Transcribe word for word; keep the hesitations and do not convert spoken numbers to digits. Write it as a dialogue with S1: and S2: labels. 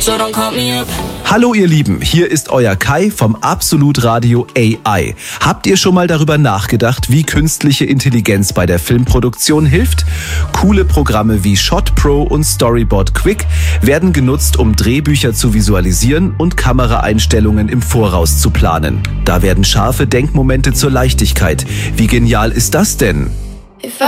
S1: so don't call me up.
S2: Hallo ihr Lieben, hier ist euer Kai vom Absolut Radio A I. Habt ihr schon mal darüber nachgedacht, wie künstliche Intelligenz bei der Filmproduktion hilft? Coole Programme wie ShotPro und Storyboard Quick werden genutzt, um Drehbücher zu visualisieren und Kameraeinstellungen im Voraus zu planen. Da werden scharfe Denkmomente zur Leichtigkeit. Wie genial ist das denn?
S1: If I